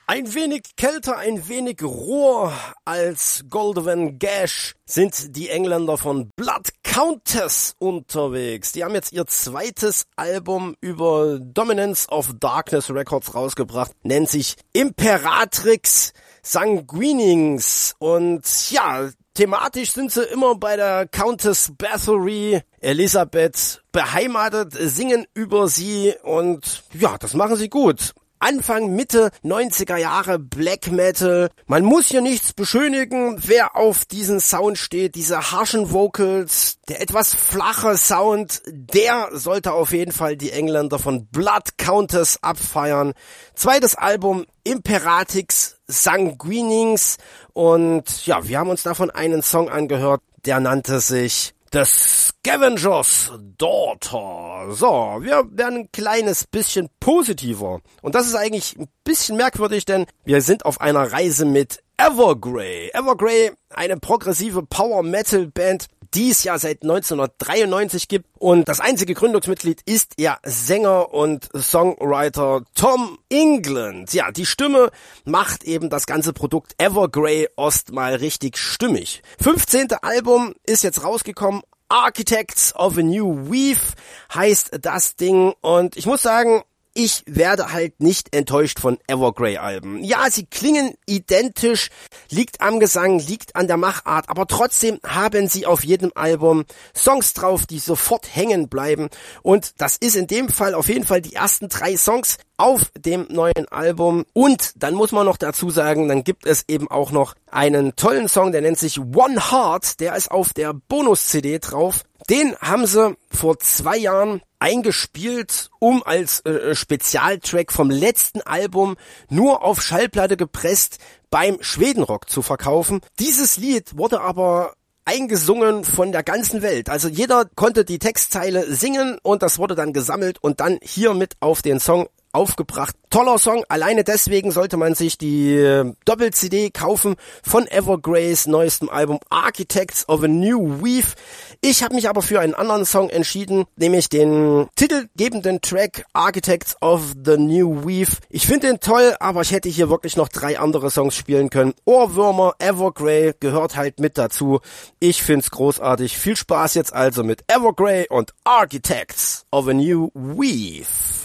Ein wenig kälter, ein wenig roher als Golden Gash sind die Engländer von Blood Countess unterwegs. Die haben jetzt ihr zweites Album über Dominance of Darkness Records rausgebracht, nennt sich Imperatrix Sanguinings. Und ja, thematisch sind sie immer bei der Countess Bathory Elisabeth beheimatet, singen über sie und ja, das machen sie gut. Anfang, Mitte 90er Jahre Black Metal. Man muss hier nichts beschönigen, wer auf diesen Sound steht, diese harschen Vocals, der etwas flache Sound, der sollte auf jeden Fall die Engländer von Blood Countess abfeiern. Zweites Album Imperatrix Sanguinings und ja, wir haben uns davon einen Song angehört, der nannte sich The Scavenger's Daughter. So, wir werden ein kleines bisschen positiver. Und das ist eigentlich ein bisschen merkwürdig, denn wir sind auf einer Reise mit Evergrey. Evergrey, eine progressive Power-Metal-Band, die es ja seit 1993 gibt. Und das einzige Gründungsmitglied ist ja Sänger und Songwriter Tom England. Ja, die Stimme macht eben das ganze Produkt Evergrey Ost mal richtig stimmig. 15. Album ist jetzt rausgekommen. Architects of a New Weave heißt das Ding. Und ich muss sagen, ich werde halt nicht enttäuscht von Evergrey-Alben. Ja, sie klingen identisch, liegt am Gesang, liegt an der Machart, aber trotzdem haben sie auf jedem Album Songs drauf, die sofort hängen bleiben. Und das ist in dem Fall auf jeden Fall die ersten 3 Songs auf dem neuen Album. Und dann muss man noch dazu sagen, dann gibt es eben auch noch einen tollen Song, der nennt sich One Heart, der ist auf der Bonus-CD drauf. Den haben sie vor 2 Jahren eingespielt, um als Spezialtrack vom letzten Album nur auf Schallplatte gepresst beim Schwedenrock zu verkaufen. Dieses Lied wurde aber eingesungen von der ganzen Welt. Also jeder konnte die Textzeile singen und das wurde dann gesammelt und dann hier mit auf den Song aufgebracht. Toller Song, alleine deswegen sollte man sich die Doppel-CD kaufen von Evergreys neuestem Album Architects of a New Weave. Ich habe mich aber für einen anderen Song entschieden, nämlich den titelgebenden Track Architects of the New Weave. Ich finde den toll, aber ich hätte hier wirklich noch 3 andere Songs spielen können. Ohrwürmer, Evergrey gehört halt mit dazu. Ich find's großartig. Viel Spaß jetzt also mit Evergrey und Architects of a New Weave.